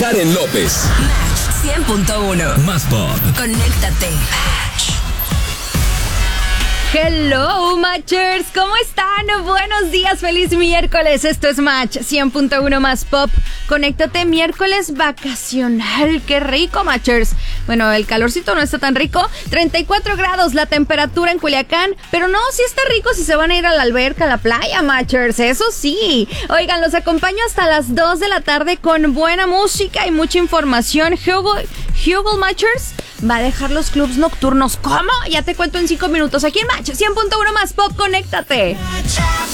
Karen López. Match 100.1. Más pop. Conéctate. Hello, Matchers, ¿cómo están? Buenos días, feliz miércoles. Esto es Match 100.1 Más Pop. Conéctate, miércoles vacacional. ¡Qué rico, Matchers! Bueno, el calorcito no está tan rico. 34 grados la temperatura en Culiacán. Pero no, sí está rico si se van a ir a la alberca, a la playa, Matchers. Eso sí. Oigan, los acompaño hasta las 2 de la tarde con buena música y mucha información. Hugo Matchers va a dejar los clubs nocturnos. ¿Cómo? Ya te cuento en 5 minutos aquí en Match 100.1 Más Pop. Conéctate.